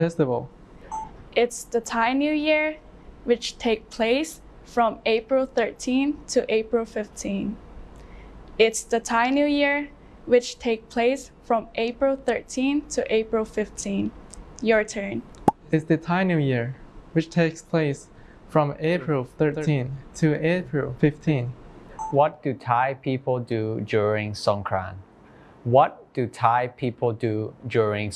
festival? It's the Thai New Year, which takes place from April 13 to April 15. It's the Thai New Year, which takes place from April 13 to April 15. Your turn. It's the Thai New Year, which takes place from April 13 to April 15. What do Thai people do during Songkran? What do Thai people do during